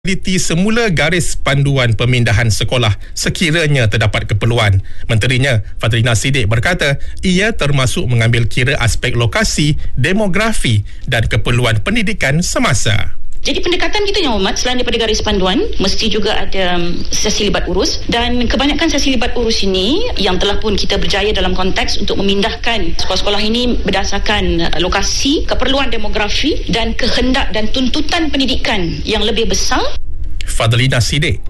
Meneliti semula garis panduan pemindahan sekolah sekiranya terdapat keperluan. Menterinya, Fadlina Siddiq berkata, ia termasuk mengambil kira aspek lokasi, demografi dan keperluan pendidikan semasa. Jadi pendekatan kita yang hormat, selain daripada garis panduan, mesti juga ada sesi libat urus, dan kebanyakan sesi libat urus ini yang telah pun kita berjaya dalam konteks untuk memindahkan sekolah-sekolah ini berdasarkan lokasi, keperluan demografi dan kehendak dan tuntutan pendidikan yang lebih besar. Fadlina Siddiq.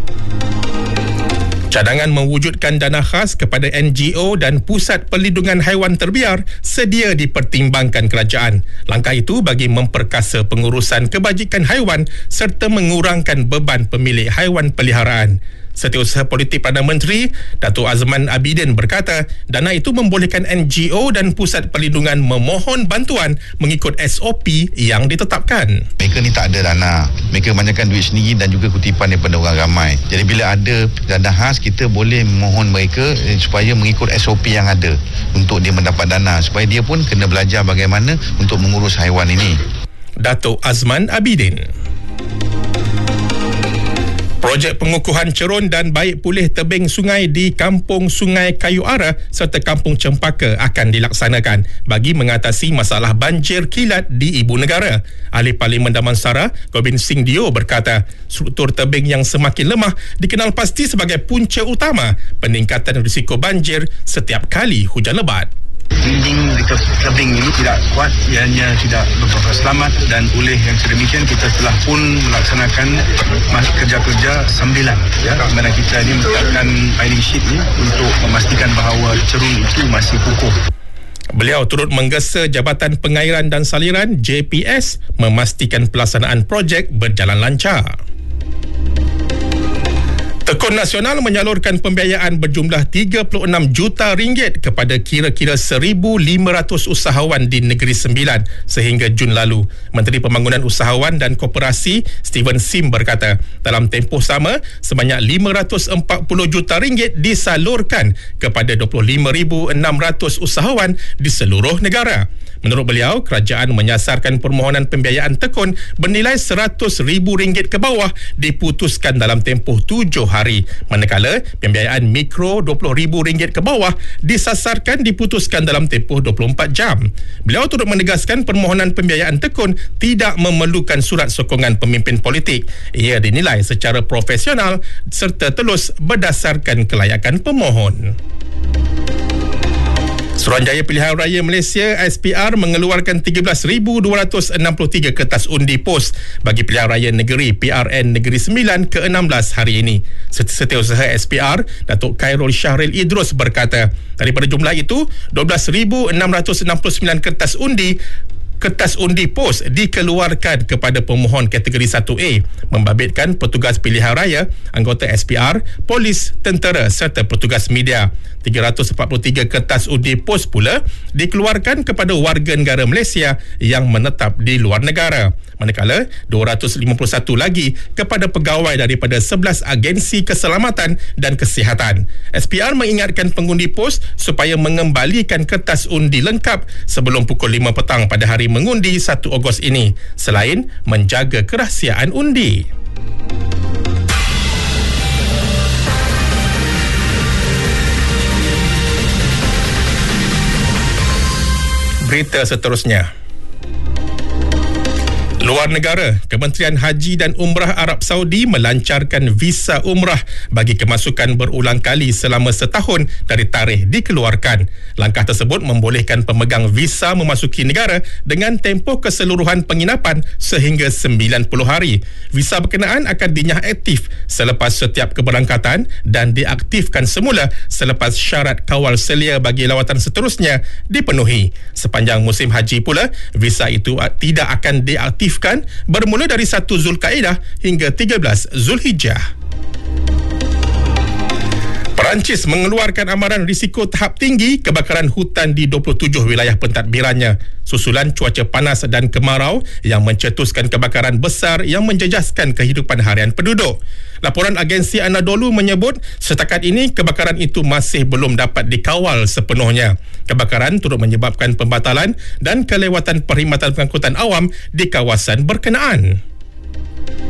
Cadangan mewujudkan dana khas kepada NGO dan Pusat Perlindungan Haiwan Terbiar sedia dipertimbangkan kerajaan. Langkah itu bagi memperkasa pengurusan kebajikan haiwan serta mengurangkan beban pemilik haiwan peliharaan. Setiausaha Politik Perdana Menteri, Datuk Azman Abidin berkata, dana itu membolehkan NGO dan Pusat Perlindungan memohon bantuan mengikut SOP yang ditetapkan. Mereka ni tak ada dana. Mereka kebanyakan duit sendiri dan juga kutipan daripada orang ramai. Jadi bila ada dana khas, kita boleh mohon mereka supaya mengikut SOP yang ada untuk dia mendapat dana. Supaya dia pun kena belajar bagaimana untuk mengurus haiwan ini. Datuk Azman Abidin. Projek pengukuhan cerun dan baik pulih tebing sungai di Kampung Sungai Kayu Ara serta Kampung Cempaka akan dilaksanakan bagi mengatasi masalah banjir kilat di ibu negara. Ahli Parlimen Damansara, Gobind Singh Dio berkata, struktur tebing yang semakin lemah dikenal pasti sebagai punca utama peningkatan risiko banjir setiap kali hujan lebat. Dinding dekat tebing ini tidak kuat, ianya tidak berapa selamat dan oleh yang sedemikian kita telah pun melaksanakan kerja-kerja sambilan mana kita ini meletakkan piling sheet ni untuk memastikan bahawa cerun itu masih kukuh. Beliau turut menggesa Jabatan Pengairan dan Saliran JPS memastikan pelaksanaan projek berjalan lancar. Tekun Nasional menyalurkan pembiayaan berjumlah 36 juta ringgit kepada kira-kira 1,500 usahawan di Negeri Sembilan sehingga Jun lalu. Menteri Pembangunan Usahawan dan Koperasi Steven Sim berkata, dalam tempoh sama, sebanyak 540 juta ringgit disalurkan kepada 25,600 usahawan di seluruh negara. Menurut beliau, kerajaan menyasarkan permohonan pembiayaan tekun bernilai RM100,000 ke bawah diputuskan dalam tempoh 7 hari. Manakala, pembiayaan mikro RM20,000 ke bawah disasarkan diputuskan dalam tempoh 24 jam. Beliau turut menegaskan permohonan pembiayaan tekun tidak memerlukan surat sokongan pemimpin politik. Ia dinilai secara profesional serta telus berdasarkan kelayakan pemohon. Suruhanjaya Pilihan Raya Malaysia SPR mengeluarkan 13,263 kertas undi pos bagi Pilihan Raya Negeri PRN Negeri Sembilan ke-16 hari ini. Setiausaha SPR, Datuk Khairul Syahril Idrus berkata, daripada jumlah itu, 12,669 kertas undi pos dikeluarkan kepada pemohon kategori 1A, membabitkan petugas pilihan raya, anggota SPR, polis, tentera serta petugas media. 343 kertas undi pos pula dikeluarkan kepada warga negara Malaysia yang menetap di luar negara. Manakala 251 lagi kepada pegawai daripada 11 agensi keselamatan dan kesihatan. SPR mengingatkan pengundi pos supaya mengembalikan kertas undi lengkap sebelum pukul 5 petang pada hari mengundi 1 Ogos ini, selain menjaga kerahsiaan undi. Berita seterusnya. Luar negara, Kementerian Haji dan Umrah Arab Saudi melancarkan visa umrah bagi kemasukan berulang kali selama setahun dari tarikh dikeluarkan. Langkah tersebut membolehkan pemegang visa memasuki negara dengan tempoh keseluruhan penginapan sehingga 90 hari. Visa berkenaan akan dinyah aktif selepas setiap keberangkatan dan diaktifkan semula selepas syarat kawal selia bagi lawatan seterusnya dipenuhi. Sepanjang musim haji pula, visa itu tidak akan diaktifkan bermula dari 1 Zulkaidah hingga 13 Zulhijjah. Perancis mengeluarkan amaran risiko tahap tinggi kebakaran hutan di 27 wilayah pentadbirannya susulan cuaca panas dan kemarau yang mencetuskan kebakaran besar yang menjejaskan kehidupan harian penduduk. Laporan agensi Anadolu menyebut setakat ini kebakaran itu masih belum dapat dikawal sepenuhnya. Kebakaran turut menyebabkan pembatalan dan kelewatan perkhidmatan pengangkutan awam di kawasan berkenaan.